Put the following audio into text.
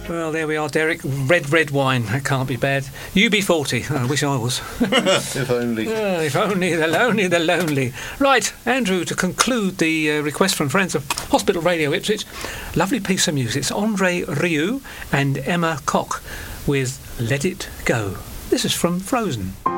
Well, there we are, Derek. Red wine. That can't be bad. UB40. I wish I was. If only. If only the lonely. Right, Andrew, to conclude the request from friends of Hospital Radio Ipswich, lovely piece of music. It's Andre Rieu and Emma Koch with Let It Go. This is from Frozen.